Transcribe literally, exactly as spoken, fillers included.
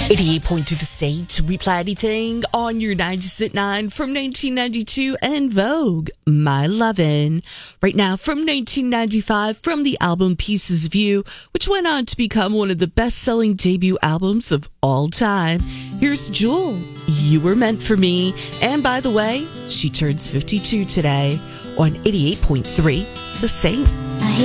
eighty-eight point two The State. Reply Anything on your nineties at nine from nineteen ninety-two and Vogue, My Lovin'. Right now from nineteen ninety-five from the album Pieces of You, which went on to become one of the best-selling debut albums of all time. Here's Jewel, You Were Meant for Me. And by the way, she turns fifty-two today on eighty-eight point three The State.